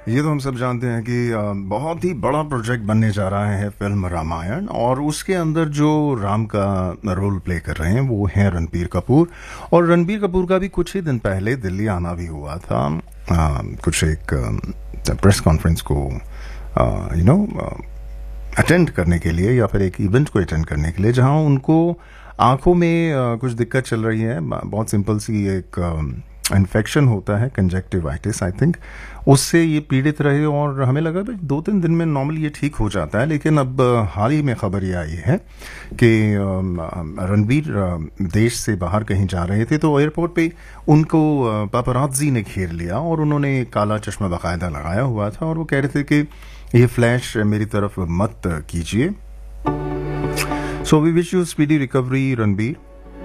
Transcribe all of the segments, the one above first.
ये तो हम सब जानते हैं कि बहुत ही बड़ा प्रोजेक्ट बनने जा रहा है फिल्म रामायण, और उसके अंदर जो राम का रोल प्ले कर रहे हैं वो हैं रणबीर कपूर। और रणबीर कपूर का भी कुछ ही दिन पहले दिल्ली आना भी हुआ था, कुछ एक प्रेस कॉन्फ्रेंस को अटेंड करने के लिए, या फिर एक इवेंट को अटेंड करने के लिए, जहां उनको आंखों में कुछ दिक्कत चल रही है। बहुत सिंपल सी एक इन्फेक्शन होता है, कंजक्टिवाइटिस आई थिंक, उससे ये पीड़ित रहे। और हमें लगा भाई 2-3 दिन में नॉर्मली ये ठीक हो जाता है, लेकिन अब हाल ही में खबर ये आई है कि रणबीर देश से बाहर कहीं जा रहे थे, तो एयरपोर्ट पे उनको पापरात्जी ने घेर लिया और उन्होंने काला चश्मा बाकायदा लगाया हुआ था, और वो कह रहे थे कि ये फ्लैश मेरी तरफ मत कीजिए। So we wish you speedy recovery Ranbir.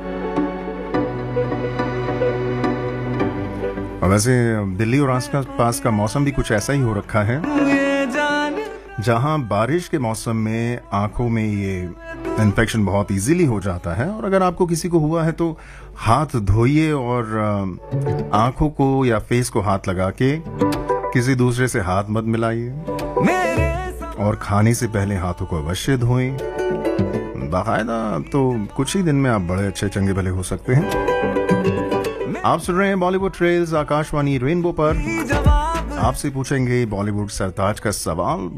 वैसे दिल्ली और आसपास का मौसम भी कुछ ऐसा ही हो रखा है, जहां बारिश के मौसम में आंखों में ये इन्फेक्शन बहुत इजीली हो जाता है। और अगर आपको किसी को हुआ है तो हाथ धोइए और आंखों को या फेस को हाथ लगा के किसी दूसरे से हाथ मत मिलाइए, और खाने से पहले हाथों को अवश्य धोएं बाकायदा। तो कुछ ही दिन में आप बड़े अच्छे चंगे भले हो सकते हैं। आप सुन रहे हैं बॉलीवुड ट्रेल्स आकाशवाणी रेनबो पर। आपसे पूछेंगे बॉलीवुड सरताज का सवाल।